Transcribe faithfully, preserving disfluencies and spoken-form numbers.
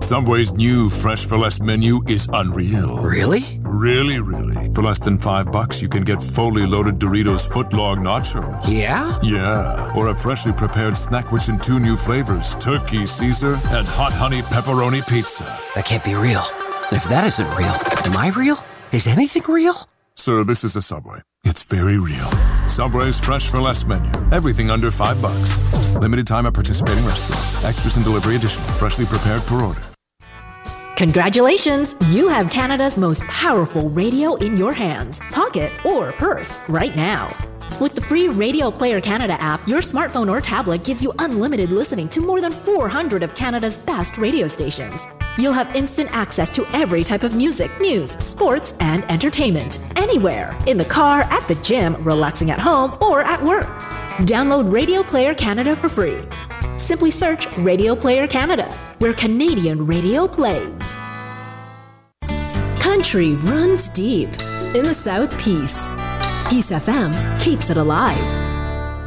Subway's new Fresh for Less menu is unreal. Really? Really, really. For less than five bucks, you can get fully loaded Doritos footlong nachos. Yeah? Yeah. Or a freshly prepared snack which in two new flavors, Turkey Caesar and Hot Honey Pepperoni Pizza. That can't be real. And if that isn't real, am I real? Is anything real? Sir, this is a Subway. It's very real. Subway's Fresh for Less menu. Everything under five bucks. Limited time at participating restaurants. Extras and delivery additional. Freshly prepared per order. Congratulations! You have Canada's most powerful radio in your hands, pocket, or purse right now. With the free Radio Player Canada app, your smartphone or tablet gives you unlimited listening to more than four hundred of Canada's best radio stations. You'll have instant access to every type of music, news, sports, and entertainment, anywhere, in the car, at the gym, relaxing at home, or at work. Download Radio Player Canada for free. Simply search Radio Player Canada, where Canadian radio plays. Country runs deep in the South Peace. Peace F M keeps it alive.